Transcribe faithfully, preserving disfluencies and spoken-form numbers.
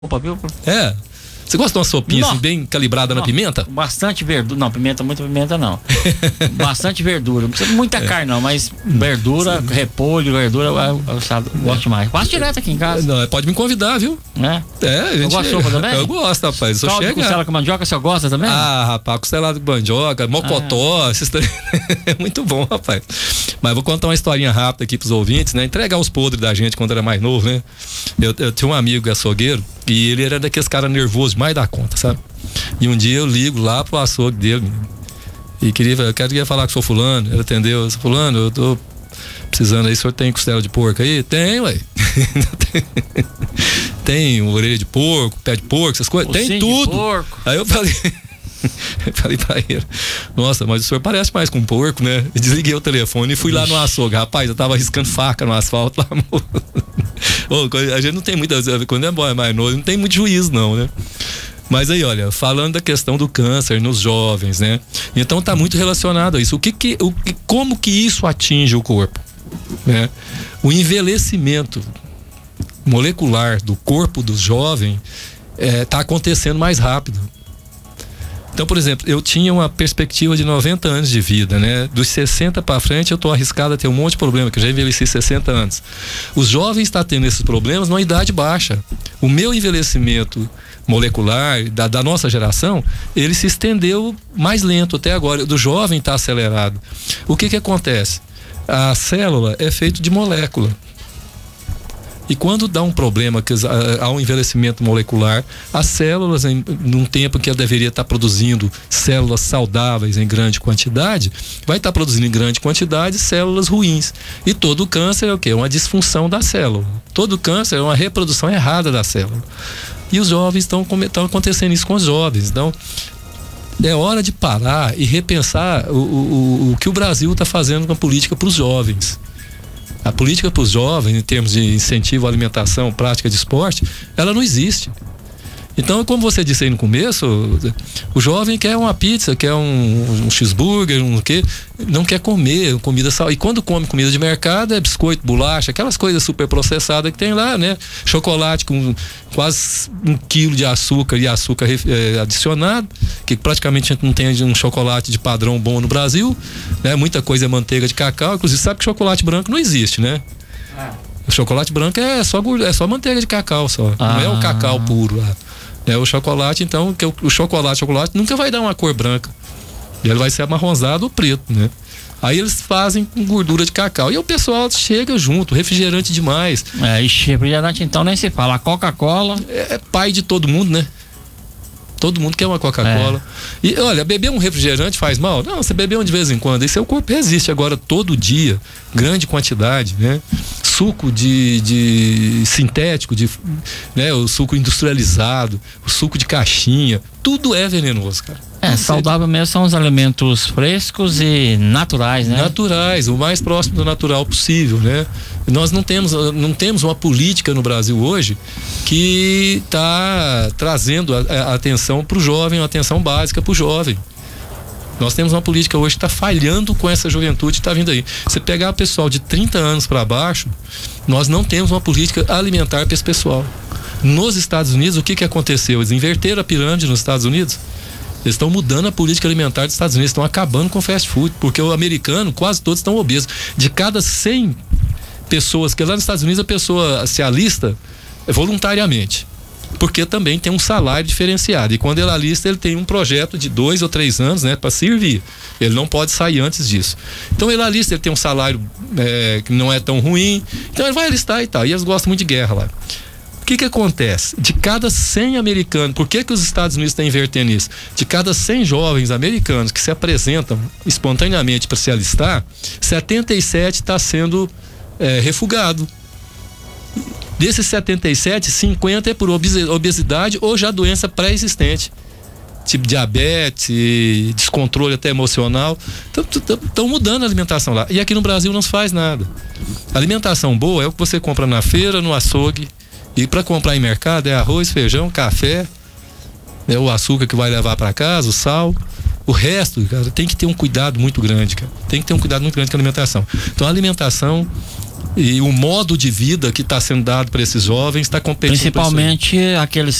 Opa, viu? É. Você gosta de uma sopinha assim, bem calibrada não, na pimenta? Bastante verdura. Não, pimenta, muita pimenta não. Bastante verdura. Não precisa muita é. carne, não, mas verdura, Sim. repolho, verdura, eu, eu, eu sabe, gosto mais. Quase direto aqui em casa. Não, pode me convidar, viu? É? É, a gente... Eu gosto de sopa também? Eu gosto, rapaz. Só Caldo de costela com mandioca, você gosta também? Ah, rapaz, costelado com mandioca, mocotó, ah. esses... é muito bom, rapaz. Mas vou contar uma historinha rápida aqui pros ouvintes, né? Entregar os podres da gente quando era mais novo, né? Eu, eu tinha um amigo açougueiro e ele era daqueles caras nervosos demais da conta, sabe? E um dia eu ligo lá pro açougue dele e queria, eu queria falar com o senhor fulano. Ele atendeu, fulano, eu tô precisando aí, o senhor tem costela de porco aí? Tem, ué. Tem orelha de porco, pé de porco, essas coisas, tem tudo. Aí eu falei eu falei pra ele, nossa, mas o senhor parece mais com um porco, né? Eu desliguei o telefone e fui lá no açougue. Rapaz, eu tava arriscando faca no asfalto lá. Ô, a gente não tem muita, quando é mais novo, não tem muito juízo não, né? Mas aí, olha, falando da questão do câncer nos jovens, né? Então tá muito relacionado a isso. O que que, o, como que isso atinge o corpo, né? O envelhecimento molecular do corpo do jovem é, tá acontecendo mais rápido. Então, por exemplo, eu tinha uma perspectiva de noventa anos de vida, né? Dos sessenta para frente eu tô arriscado a ter um monte de problema, que eu já envelheci sessenta anos. Os jovens estão tendo esses problemas numa idade baixa. O meu envelhecimento molecular da, da nossa geração, ele se estendeu mais lento até agora. O do jovem está acelerado. O que que acontece? A célula é feita de molécula. E quando dá um problema, que há um envelhecimento molecular, as células, em, num tempo que ela deveria estar produzindo células saudáveis em grande quantidade, vai estar produzindo em grande quantidade células ruins. E todo câncer é o quê? É uma disfunção da célula. Todo câncer é uma reprodução errada da célula. E os jovens estão estão acontecendo isso com os jovens. Então, é hora de parar e repensar o, o, o que o Brasil está fazendo com a política para os jovens. A política para os jovens, em termos de incentivo à alimentação, prática de esporte, ela não existe. Então, como você disse aí no começo, o jovem quer uma pizza, quer um, um cheeseburger, um quê, não quer comer comida sal. E quando come comida de mercado, é biscoito, bolacha, aquelas coisas super processadas que tem lá, né? Chocolate com quase um quilo de açúcar e açúcar é, adicionado, que praticamente a gente não tem um chocolate de padrão bom no Brasil, né? Muita coisa é manteiga de cacau, inclusive sabe que chocolate branco não existe, né? Ah. O chocolate branco é só, é só manteiga de cacau só, ah. Não é o cacau puro lá. É o chocolate, então, que o, o chocolate, chocolate nunca vai dar uma cor branca. Ele vai ser amarronzado ou preto, né? Aí eles fazem com gordura de cacau. E o pessoal chega junto, refrigerante demais. É, e refrigerante então nem se fala. A Coca-Cola. É, é pai de todo mundo, né? Todo mundo quer uma Coca-Cola. É. E olha, beber um refrigerante faz mal? Não, você beber um de vez em quando. E seu corpo resiste. Agora, todo dia, grande quantidade, né? Suco de, de sintético, de, né? O suco industrializado, o suco de caixinha, tudo é venenoso, cara. É, saudável mesmo são os alimentos frescos e naturais, né? Naturais, o mais próximo do natural possível, né? Nós não temos, não temos uma política no Brasil hoje que está trazendo a, a atenção para o jovem, uma atenção básica para o jovem. Nós temos uma política hoje que está falhando com essa juventude que está vindo aí. Você pegar o pessoal de trinta anos para baixo, nós não temos uma política alimentar para esse pessoal. Nos Estados Unidos, o que que aconteceu? Eles inverteram a pirâmide nos Estados Unidos. Eles estão mudando a política alimentar dos Estados Unidos, estão acabando com o fast food, porque o americano, quase todos estão obesos. De cada cem pessoas, que lá nos Estados Unidos a pessoa se alista voluntariamente, porque também tem um salário diferenciado. E quando ele alista, ele tem um projeto de dois ou três anos, né, para servir. Ele não pode sair antes disso. Então ele alista, ele tem um salário é, que não é tão ruim, então ele vai alistar e tal. E eles gostam muito de guerra lá. O que que acontece? De cada cem americanos, por que que os Estados Unidos estão invertendo isso? De cada cem jovens americanos que se apresentam espontaneamente para se alistar, setenta e sete está sendo é, refugado. Desses setenta e sete, cinquenta é por obesidade ou já doença pré-existente, tipo diabetes, descontrole até emocional. Estão mudando a alimentação lá. E aqui no Brasil não se faz nada. A alimentação boa é o que você compra na feira, no açougue. E para comprar em mercado é arroz, feijão, café, é o açúcar que vai levar para casa, o sal. O resto, cara, tem que ter um cuidado muito grande, cara. Tem que ter um cuidado muito grande com a alimentação. Então a alimentação E o modo de vida que está sendo dado para esses jovens está competindo. Principalmente aqueles